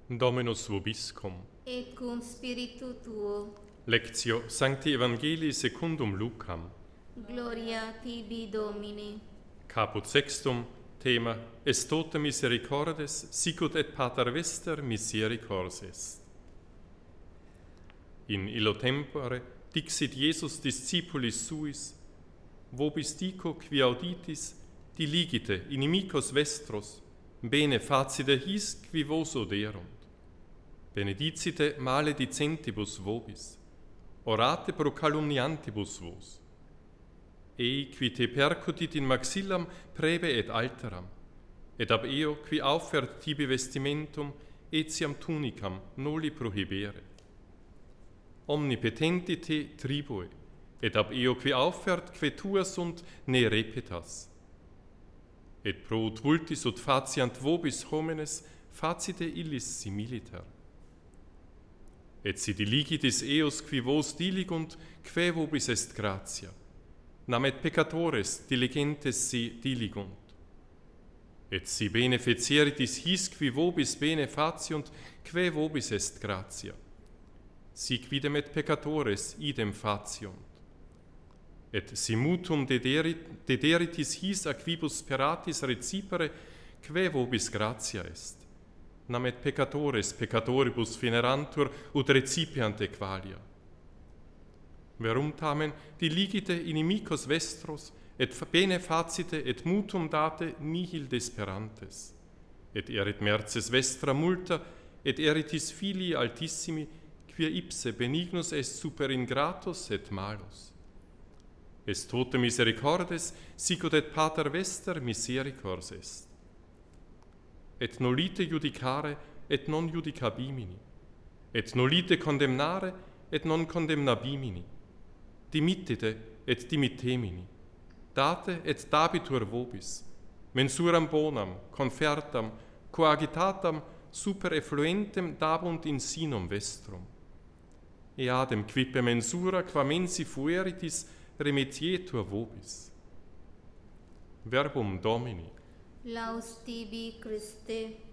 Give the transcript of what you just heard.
Dominus vobiscum. Et cum spiritu tuo. Lectio Sancti Evangelii secundum Lucam. Gloria tibi, Domine. Caput sextum, thema Est tota misericordes, sicut et pater vester misericors est. In illo tempore dixit Iesus discipulis suis, vobis dico qui auditis, diligite inimicos vestros, bene facide his qui vos oderunt. Benedicite maledicentibus vobis, orate pro calumniantibus vos. Ei qui te percutit in maxillam prebe et alteram, et ab eo qui auffert tibi vestimentum etiam tunicam noli prohibere. Omnipotenti te tribue, et ab eo qui auffert que tua sunt ne repetas. Et pro ut vultis ut faciant vobis homines facite illis similiter. Et si diligitis eos qui vos diligunt, que vobis est gratia. Nam et peccatores diligentes si diligunt. Et si bene fecieritis his qui vobis bene faciunt, que vobis est gratia. Si quidem et peccatores idem faciunt. Et si mutum dederitis his a quibus speratis recipere, que vobis gratia est. Nam et peccatores peccatoribus venerantur ut recipiant equalia. Verum tamen diligite inimicos vestros, et bene facite et mutum date nihil desperantes. Et erit merces vestra multa, et eritis filii altissimi, quia ipse benignus est super ingratos et malus. Est tota misericordes, sicut et pater vester misericors est. Et nolite judicare, et non judicabimini. Et nolite condemnare, et non condemnabimini. Dimittite, et dimittemini. Date, et dabitur vobis. Mensuram bonam, confertam, coagitatam, super effluentem dabunt in sinum vestrum. Eadem quippe mensura qua mensi fueritis remetietur vobis. Verbum Domini. Laus tibi, Christe.